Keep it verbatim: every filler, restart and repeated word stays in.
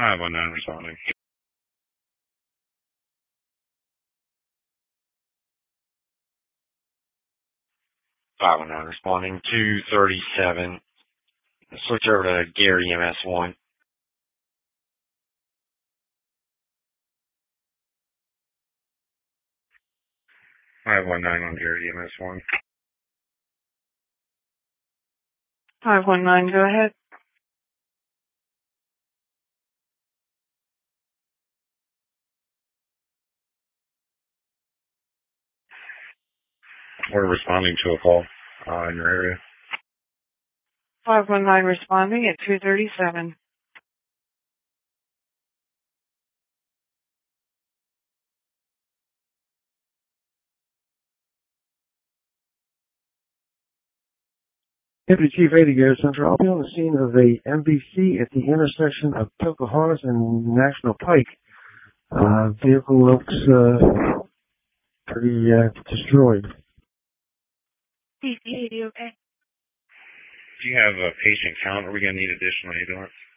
five one nine responding. five one nine responding. two thirty-seven. Switch over to Gary M S one. five one nine on Gary M S one. five one nine, go ahead. We're responding to a call uh, in your area. five one nine responding at two thirty-seven. Deputy Chief Eddie Garrett Central. I'll be on the scene of a M V C at the intersection of Pocahontas and National Pike. Uh, vehicle looks uh, pretty uh, destroyed. D C eighty, okay. Do you have a patient count? Are we going to need additional ambulance?